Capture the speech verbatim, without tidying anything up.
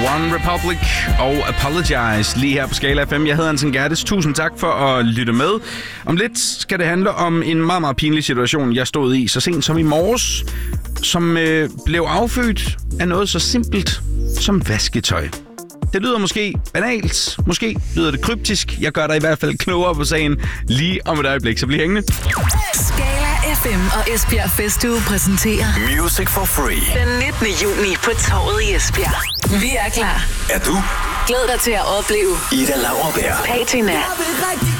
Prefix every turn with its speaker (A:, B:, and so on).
A: One Republic og Apologize lige her på Skala F M. Jeg hedder Anton Gerdes. Tusind tak for at lytte med. Om lidt skal det handle om en meget, meget pinlig situation, jeg stod i så sent som i morges, som øh, blev affødt af noget så simpelt som vasketøj. Det lyder måske banalt, måske lyder det kryptisk. Jeg gør dig i hvert fald klogere på sagen lige om et øjeblik, så bliv hængende.
B: Skala F M og Esbjerg Festuge præsenterer
C: Music for Free
B: den nittende juni på Torvet i Esbjerg. Vi er klar.
C: Er du?
B: Glæd dig til at opleve
C: Ida Lauerberg,
B: Patina,